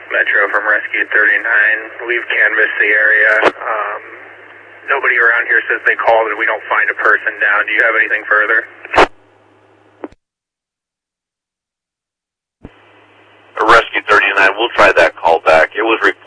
Metro from Rescue 39. We've canvassed the area. Nobody around here says they called and we don't find a person down. Do you have anything further? Rescue 39, we'll try that call back. It was reported